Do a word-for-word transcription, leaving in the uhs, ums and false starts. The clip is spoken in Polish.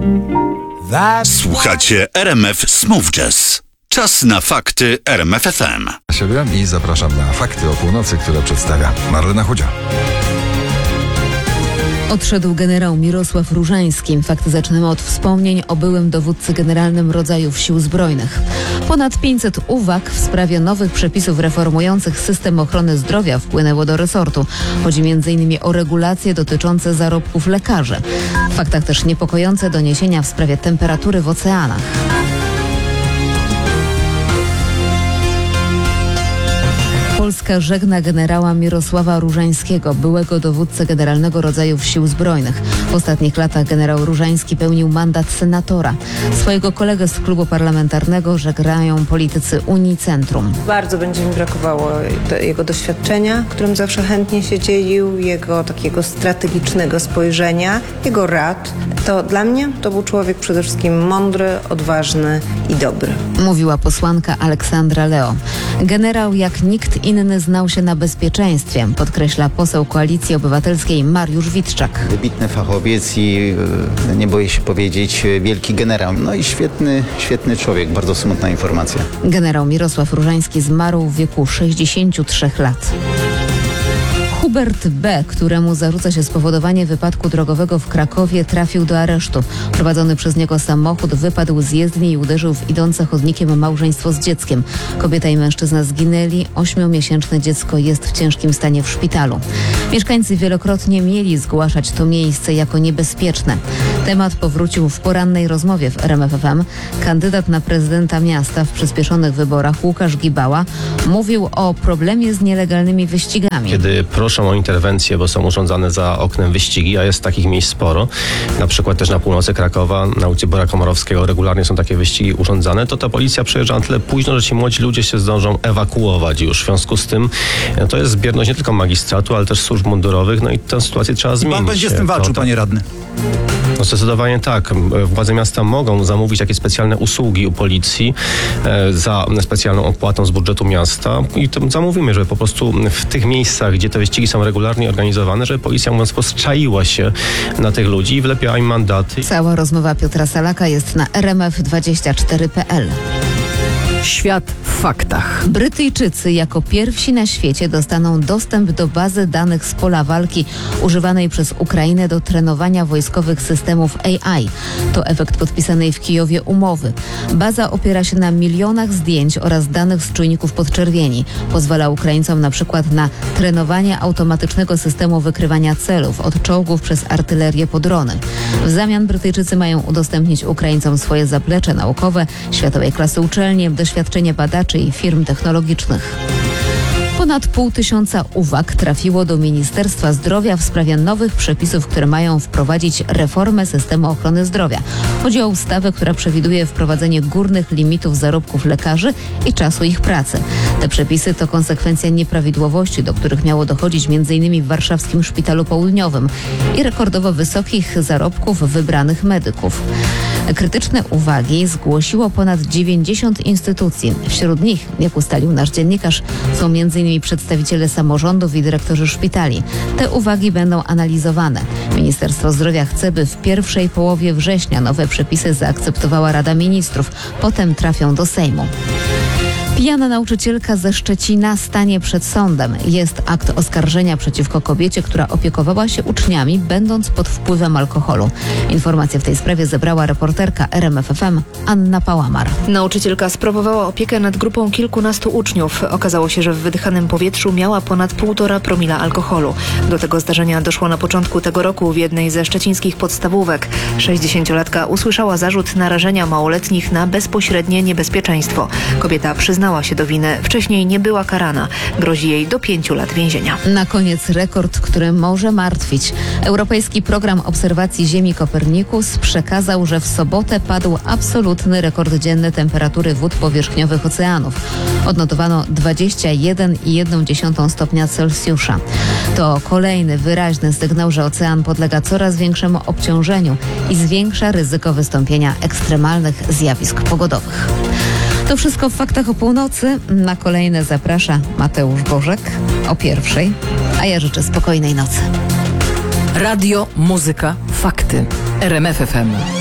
Słuchacie R M F Smooth Jazz. Czas na fakty R M F F M. Siadłem i zapraszam na fakty o północy, które przedstawia Marlena Chudzia. Odszedł generał Mirosław Różański. Fakty zaczynamy od wspomnień o byłym dowódcy generalnym rodzajów Sił Zbrojnych. Ponad pięćset uwag w sprawie nowych przepisów reformujących system ochrony zdrowia wpłynęło do resortu. Chodzi między innymi o regulacje dotyczące zarobków lekarzy. W faktach też niepokojące doniesienia w sprawie temperatury w oceanach. Polska żegna generała Mirosława Różańskiego, byłego dowódcę generalnego rodzajów Sił Zbrojnych. W ostatnich latach generał Różański pełnił mandat senatora. Swojego kolegę z klubu parlamentarnego żegnają politycy Unii Centrum. Bardzo będzie mi brakowało jego doświadczenia, którym zawsze chętnie się dzielił, jego takiego strategicznego spojrzenia, jego rad. To dla mnie to był człowiek przede wszystkim mądry, odważny i dobry. Mówiła posłanka Aleksandra Leo. Generał jak nikt inny znał się na bezpieczeństwie, podkreśla poseł Koalicji Obywatelskiej Mariusz Witczak. Wybitny fachowiec i, nie boję się powiedzieć, wielki generał. No i świetny, świetny człowiek. Bardzo smutna informacja. Generał Mirosław Różański zmarł w wieku sześćdziesięciu trzech lat. Hubert B., któremu zarzuca się spowodowanie wypadku drogowego w Krakowie, trafił do aresztu. Prowadzony przez niego samochód wypadł z jezdni i uderzył w idące chodnikiem małżeństwo z dzieckiem. Kobieta i mężczyzna zginęli, ośmiomiesięczne dziecko jest w ciężkim stanie w szpitalu. Mieszkańcy wielokrotnie mieli zgłaszać to miejsce jako niebezpieczne. Temat powrócił w porannej rozmowie w R M F F M. Kandydat na prezydenta miasta w przyspieszonych wyborach Łukasz Gibała mówił o problemie z nielegalnymi wyścigami. Kiedy proszą o interwencję, bo są urządzane za oknem wyścigi, a jest takich miejsc sporo, na przykład też na północy Krakowa, na ulicy Bora Komorowskiego regularnie są takie wyścigi urządzane, to ta policja przyjeżdża na tyle późno, że ci młodzi ludzie się zdążą ewakuować już. W związku z tym to jest zbierność nie tylko magistratu, ale też służb mundurowych, no i tę sytuację trzeba zmienić. Pan będzie z tym walczył, to, panie radny? No zdecydowanie tak. Władze miasta mogą zamówić takie specjalne usługi u policji e, za specjalną opłatą z budżetu miasta i to zamówimy, żeby po prostu w tych miejscach, gdzie te wyścigi są regularnie organizowane, żeby policja, mówiąc wprost, czaiła się na tych ludzi i wlepiała im mandaty. Cała rozmowa Piotra Salaka jest na r m f dwadzieścia cztery kropka p l. Świat w faktach. Brytyjczycy jako pierwsi na świecie dostaną dostęp do bazy danych z pola walki używanej przez Ukrainę do trenowania wojskowych systemów A I. To efekt podpisanej w Kijowie umowy. Baza opiera się na milionach zdjęć oraz danych z czujników podczerwieni. Pozwala Ukraińcom na przykład na trenowanie automatycznego systemu wykrywania celów od czołgów przez artylerię po drony. W zamian Brytyjczycy mają udostępnić Ukraińcom swoje zaplecze naukowe, światowej klasy uczelnie, doświadczenie badaczy i firm technologicznych. Ponad pół tysiąca uwag trafiło do Ministerstwa Zdrowia w sprawie nowych przepisów, które mają wprowadzić reformę systemu ochrony zdrowia. Chodzi o ustawę, która przewiduje wprowadzenie górnych limitów zarobków lekarzy i czasu ich pracy. Te przepisy to konsekwencja nieprawidłowości, do których miało dochodzić między innymi w warszawskim Szpitalu Południowym i rekordowo wysokich zarobków wybranych medyków. Krytyczne uwagi zgłosiło ponad dziewięćdziesiąt instytucji. Wśród nich, jak ustalił nasz dziennikarz, są między innymi przedstawiciele samorządów i dyrektorzy szpitali. Te uwagi będą analizowane. Ministerstwo Zdrowia chce, by w pierwszej połowie września nowe przepisy zaakceptowała Rada Ministrów. Potem trafią do Sejmu. Pijana nauczycielka ze Szczecina stanie przed sądem. Jest akt oskarżenia przeciwko kobiecie, która opiekowała się uczniami, będąc pod wpływem alkoholu. Informacje w tej sprawie zebrała reporterka R M F F M Anna Pałamar. Nauczycielka sprawowała opiekę nad grupą kilkunastu uczniów. Okazało się, że w wydychanym powietrzu miała ponad półtora promila alkoholu. Do tego zdarzenia doszło na początku tego roku w jednej ze szczecińskich podstawówek. sześćdziesięciolatka usłyszała zarzut narażenia małoletnich na bezpośrednie niebezpieczeństwo. Kobieta przyznała się do winy. Wcześniej nie była karana. Grozi jej do pięciu lat więzienia. Na koniec rekord, który może martwić. Europejski Program Obserwacji Ziemi Copernicus przekazał, że w sobotę padł absolutny rekord dzienny temperatury wód powierzchniowych oceanów. Odnotowano dwadzieścia jeden i jedna dziesiąta stopnia Celsjusza. To kolejny wyraźny sygnał, że ocean podlega coraz większemu obciążeniu i zwiększa ryzyko wystąpienia ekstremalnych zjawisk pogodowych. To wszystko w faktach o północy. Na kolejne zaprasza Mateusz Bożek o pierwszej, a ja życzę spokojnej nocy. Radio, muzyka, fakty. R M F F M.